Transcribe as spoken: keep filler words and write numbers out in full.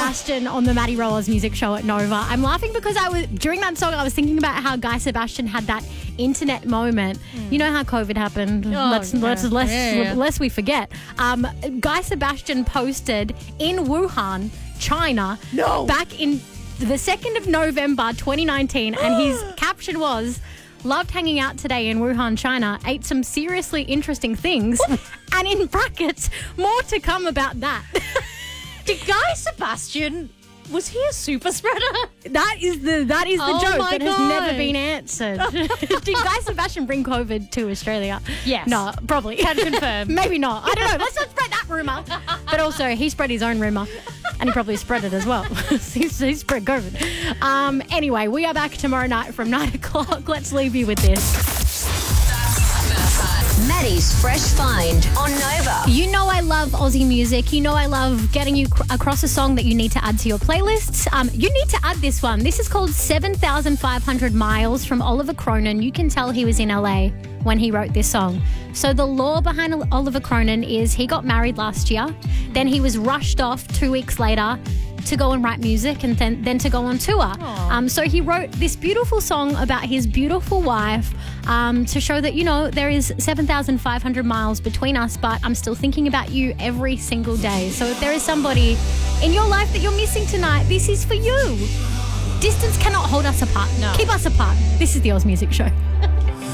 Sebastian on the Maddie Rollers music show at Nova. I'm laughing because I was during that song I was thinking about how Guy Sebastian had that internet moment. Mm. You know how COVID happened. Oh, let's yeah. let's less yeah, yeah. lest we forget. Um, Guy Sebastian posted in Wuhan, China, no. back in the second of November twenty nineteen, and his caption was, "Loved hanging out today in Wuhan, China. Ate some seriously interesting things." And in brackets, more to come about that. Did Guy Sebastian, was he a super spreader? That is the that is the Oh joke my that has God. never been answered. Did Guy Sebastian bring COVID to Australia? Yes. No, probably. Can confirm. Maybe not. I don't know. Let's not spread that rumour. But also, he spread his own rumour. And he probably spread it as well. he's, he spread COVID. Um, anyway, we are back tomorrow night from nine o'clock. Let's leave you with this. Maddie's Fresh Find on Nova. You know I love Aussie music. You know I love getting you cr- across a song that you need to add to your playlists. Um, you need to add this one. This is called seven thousand five hundred miles from Oliver Cronin. You can tell he was in L A when he wrote this song. So the lore behind Oliver Cronin is he got married last year. Then he was rushed off two weeks later to go and write music and then, then to go on tour. Um, so he wrote this beautiful song about his beautiful wife um, to show that, you know, there is seven thousand five hundred miles between us, but I'm still thinking about you every single day. So if there is somebody in your life that you're missing tonight, this is for you. Distance cannot hold us apart. No. Keep us apart. This is the Oz Music Show.